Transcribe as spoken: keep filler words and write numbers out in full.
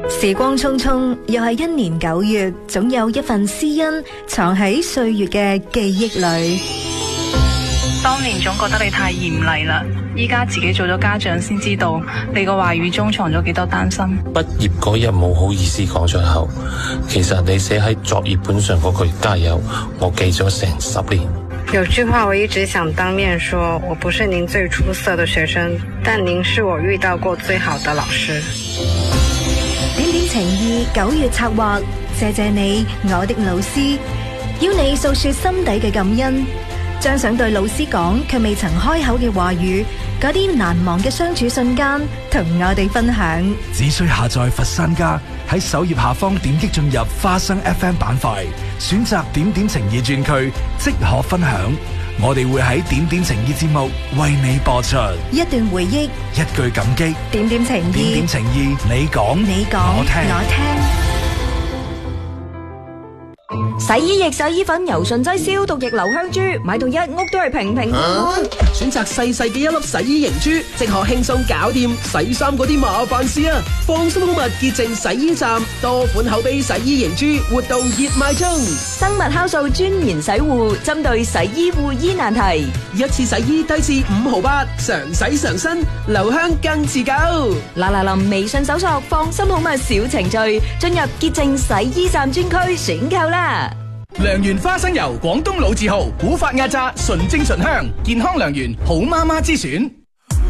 時光匆匆，又係一年九月，總有一份私恩藏喺歲月嘅記憶裏。 當年總覺得你太嚴厲啦，依家自己做咗家長先知道，你個話語中藏咗幾多擔心。 畢業嗰日冇好意思講出口，其實你寫喺作業本上嗰句加油，我記咗成十年。 有句話我一直想當面說，我不是您最出色的學生，但您是我遇到過最好的老師。 點點情意九月策劃，謝謝你，我的老師，要你訴說心底嘅感恩，將想對老師講卻未曾開口嘅話語，嗰啲難忘嘅相處瞬間，同我哋分享。 只需下載佛山家，喺首頁下方點擊進入花生 F M 板塊，選擇點點情意專區，即可分享。我哋會喺點點情意節目為你播出一段回憶， 一句感激， 點點情意， 點點情意，你講， 你講， 我聽， 我聽。 洗衣液、洗衣粉、柔順劑、消毒液、留香珠，買到一屋都係平平安安。 選擇細細嘅一粒洗衣凝珠，即可輕鬆搞掂洗衫嗰啲麻煩事啊！放心好物潔淨洗衣站，多款口碑洗衣凝珠活動熱賣中。 生物酵素專研洗護，針對洗衣護衣難題， 一次洗衣低至五毫八，常洗常新，留香更持久。 嗱嗱臨微信搜索放心好物小程序，進入潔淨洗衣站專區選購啦。 良緣花生油，廣東老字號，古法壓榨，純正醇香，健康良緣，好媽媽之選。